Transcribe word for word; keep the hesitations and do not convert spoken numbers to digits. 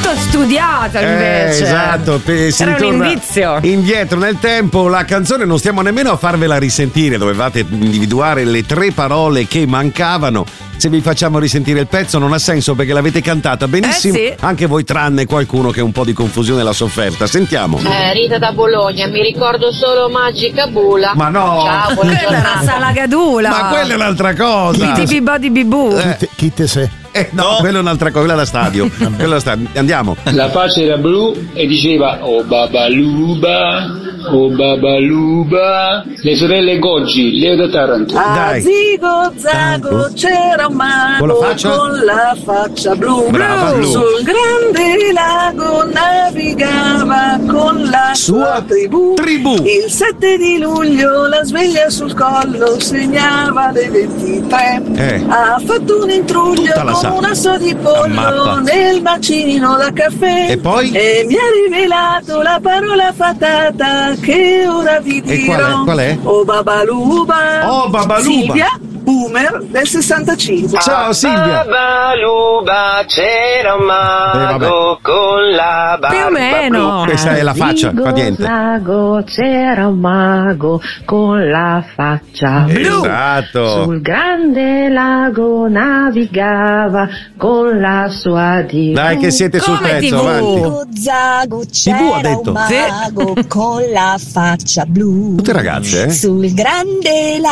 molto studiata invece. Eh, esatto, pe- si Era un ritorna indizio. indietro nel tempo. La canzone non stiamo nemmeno a farvela risentire, dovevate individuare le tre parole che mancavano. Se vi facciamo risentire il pezzo non ha senso perché l'avete cantata benissimo, Eh sì. anche voi tranne qualcuno che un po' di confusione l'ha sofferta. Sentiamo. Eh, Rita da Bologna, mi ricordo solo Magica Bula. Ma no! Ciao, buona Quella era giornata. Salagadula. Ma quella è un'altra cosa. Di bibodi bibù. Eh. Chi te sei? Eh, no, quella è un'altra cosa, quella è da stadio. Quella è da stadio. Andiamo. La faccia era blu e diceva oh babaluba, oh babaluba. Le sorelle Goggi, Leo da Taranto. Dai. Zigo Zago c'era un mago Con la faccia? con la faccia blu. Brava, blu. Sul grande lago navigava con la sua, Sua tribù. tribù. Il sette di luglio la sveglia sul collo segnava le ventitré. Eh. Ha fatto un intruglio Tutta la sa. con un asso di La mappa. pollo nel macinino da caffè. E poi? E mi ha rivelato la parola fatata che ora vi E dirò. qual è? Qual è? Oh babaluba. Oh, babaluba. Silvia, boomer del sessantacinque. Ciao Silvia. Babaluba c'era un mago con la barba Più o meno. blu. Questa è la faccia, fa niente. Lago c'era un mago con la faccia blu. Esatto. Sul grande lago navigava con la sua tivù. Dai che siete sul Come pezzo, tivù? avanti. Zago Tivù ha c'era detto. un mago con la faccia blu. Tutte ragazze, eh? Sul grande